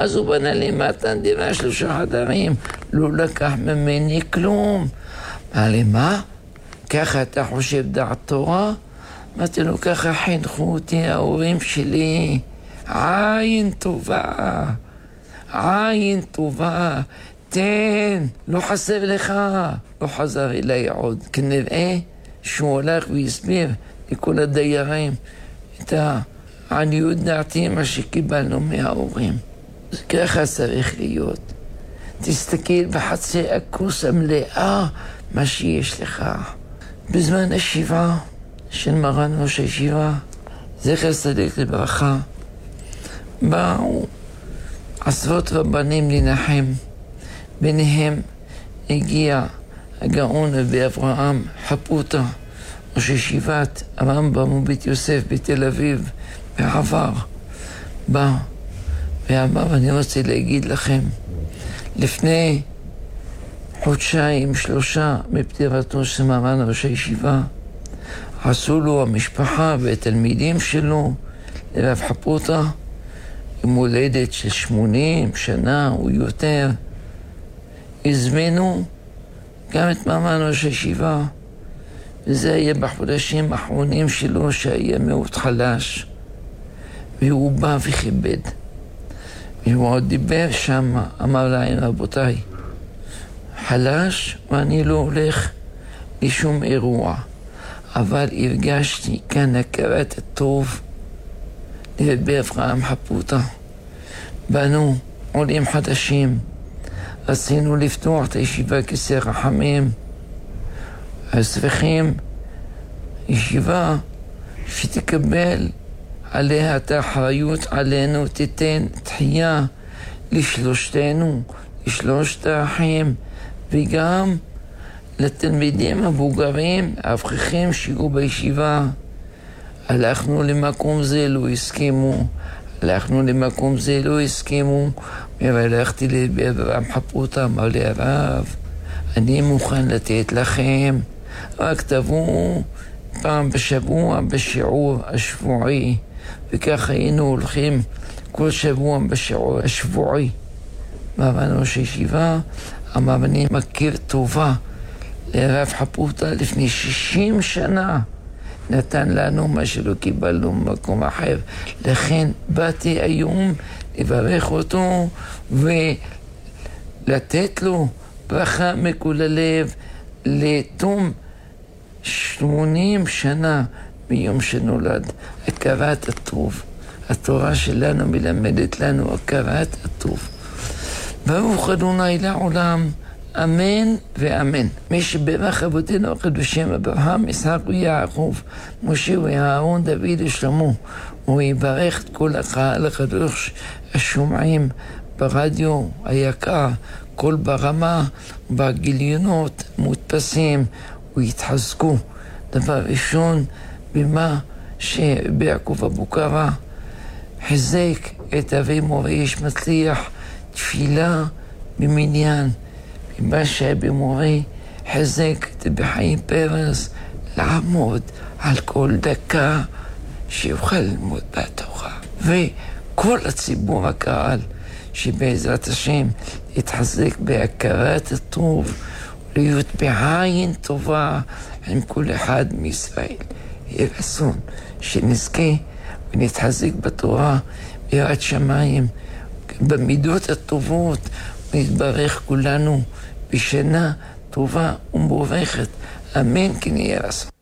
אז הוא בנה לי מתן דירה 3 חדרים, לא לקח ממני כלום. אמר לי, מה? ככה אתה חושב דעת תורה? אמרתי לו, ככה חינכו אותי ההורים שלי. עין טובה, עין טובה, תן, לא חסר לך. לא חזר אליי עוד. כנראה שהוא הולך והסביר לכל הדיירים את העניות דעתי, מה שקיבלנו מההורים. ככה צריך להיות. תסתכל בחצי הכוס המלאה מה שיש לך. בזמן השבעה של מרן ראש הישיבה, זכר צדיק לברכה, באו עשרות רבנים לנחם. ביניהם הגיע הגאון רבי אברהם חפוטה, ראש ישיבת הרמב"ם ובית יוסף בתל אביב בעבר. בא ואמר, אני רוצה להגיד לכם, לפני 1-3 חודשים מפטירתו של מרן ראש הישיבה, עשו לו המשפחה והתלמידים שלו, לרב חפוטה, עם הולדת של 80 שנה או יותר, הזמינו גם את מרן ראש הישיבה, וזה היה בחודשים האחרונים שלו שהיה מאוד חלש, והוא בא וכיבד. והוא עוד דיבר שם, אמר להם, רבותיי, חלש ואני לא הולך לשום אירוע, אבל הרגשתי כאן הכרת הטוב לרבי אברהם חפוטה. באנו עולים חדשים, רצינו לפתוח את הישיבה כיסא רחמים, אז צריכים ישיבה שתקבל עליה את האחריות עלינו, תיתן תחייה לשלושתנו, לשלושת האחים, וגם לתלמידים המבוגרים, האברכים שיהיו בישיבה. הלכנו למקום זה, לא הסכימו. הלכנו למקום זה, לא הסכימו. והלכתי לרבי אברהם חפוטה, אמר לי, הרב, אני מוכן לתת לכם, רק תבואו פעם בשבוע בשיעור השבועי. וככה היינו הולכים כל שבוע בשיעור השבועי. מרן ראש הישיבה אמר, אני מכיר טובה לרב חפוטה לפני 60 שנה. נתן לנו מה שלא קיבלנו במקום אחר. לכן באתי היום לברך אותו ולתת לו ברכה מכל הלב לתום 80 שנה מיום שנולד. הכרת הטוב. התורה שלנו מלמדת לנו הכרת הטוב. ברוך אדוני לעולם, אמן ואמן. מי שברך אבותינו הקדושים אברהם, יצחק ויעקב, משה ואהרון, דוד ושלמה, הוא יברך את כל הקהל הקדוש השומעים ברדיו היקר, כל ברמה, בגיליונות מודפסים, ויתחזקו. דבר ראשון, במה שביעקב אבו קרא חזק את אבי מורי איש מצליח, תפילה במניין. במה שבמורי חזק את בחיים פרס, לעמוד על כל דקה שיוכל ללמוד בתורה. וכל הציבור הקהל שבעזרת השם יתחזק בהכרת הטוב, להיות בעין טובה עם כל אחד מישראל. יהיה רצון שנזכה ונתחזק בתורה, ביראת שמיים, במידות הטובות, ונתברך כולנו בשנה טובה ומבורכת. אמן כן יהיה רצון.